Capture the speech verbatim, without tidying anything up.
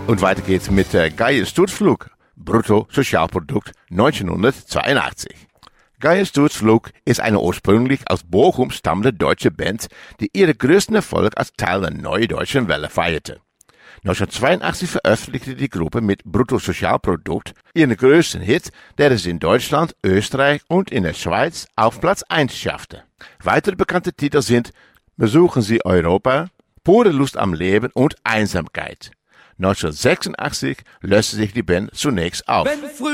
Und weiter geht's mit äh, Geil Sturzflug, Bruttosozialprodukt neunzehnhundertzweiundachtzig. Geil Sturzflug ist eine ursprünglich aus Bochum stammende deutsche Band, die ihren größten Erfolg als Teil der Neuen Deutschen Welle feierte. neunzehnhundertzweiundachtzig veröffentlichte die Gruppe mit Bruttosozialprodukt ihren größten Hit, der es in Deutschland, Österreich und in der Schweiz auf Platz eins schaffte. Weitere bekannte Titel sind Besuchen Sie Europa, Pure Lust am Leben und Einsamkeit. neunzehnhundertsechsundachtzig löste sich die Band zunächst auf.